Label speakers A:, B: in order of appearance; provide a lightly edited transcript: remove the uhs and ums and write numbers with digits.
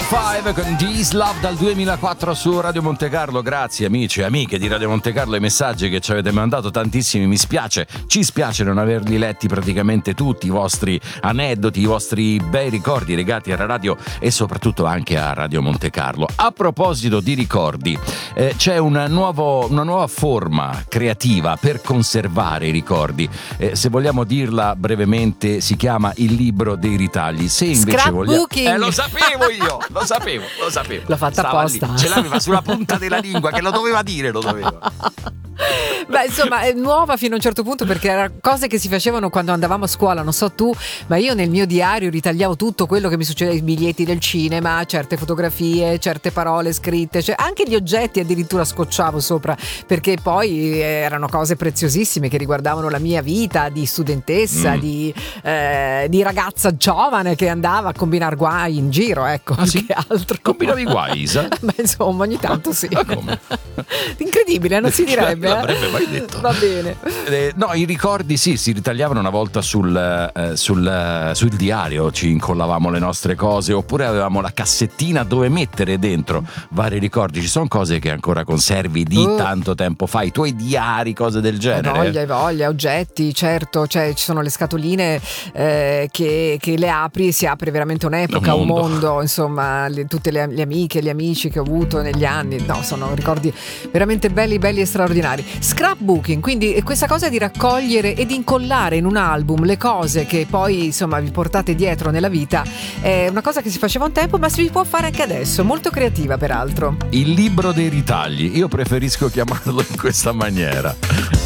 A: 5 con This Love dal 2004 su Radio Monte Carlo. Grazie amici e amiche di Radio Monte Carlo, i messaggi che ci avete mandato tantissimi. Ci spiace non averli letti praticamente tutti, i vostri aneddoti, i vostri bei ricordi legati alla radio e soprattutto anche a Radio Monte Carlo. A proposito di ricordi, c'è una nuova forma creativa per conservare i ricordi. Se vogliamo dirla brevemente, si chiama il libro dei ritagli. Se invece vogliamo, lo sapevo io, lo sapevo.
B: L'ho fatta apposta.
A: Ce l'aveva sulla punta della lingua, che lo doveva dire.
B: Beh, insomma, è nuova fino a un certo punto, perché erano cose che si facevano quando andavamo a scuola. Non so tu, ma io nel mio diario ritagliavo tutto quello che mi succedeva, i biglietti del cinema, certe fotografie, certe parole scritte, cioè anche gli oggetti addirittura scocciavo sopra, perché poi erano cose preziosissime che riguardavano la mia vita di studentessa, di ragazza giovane che andava a combinare guai in giro, ecco.
A: Ah, sì?
B: Che altro.
A: Combinavi guai, Isa?
B: Beh, insomma, ogni tanto sì.
A: Ma come?
B: Incredibile, non si direbbe.
A: L'avrebbe mai detto.
B: Va bene.
A: No, i ricordi sì, si ritagliavano una volta sul diario, ci incollavamo le nostre cose, oppure avevamo la cassettina dove mettere dentro vari ricordi. Ci sono cose che ancora conservi di tanto tempo fa, i tuoi diari, cose del genere.
B: Voglia, oggetti, certo, cioè ci sono le scatoline che le apri e si apre veramente un'epoca, un mondo, insomma, tutte le amiche, gli amici che ho avuto negli anni. No, sono ricordi veramente belli e straordinari. Scrapbooking, quindi questa cosa di raccogliere ed incollare in un album le cose che poi insomma vi portate dietro nella vita, è una cosa che si faceva un tempo, ma si può fare anche adesso, molto creativa peraltro.
A: Il libro dei ritagli, io preferisco chiamarlo in questa maniera.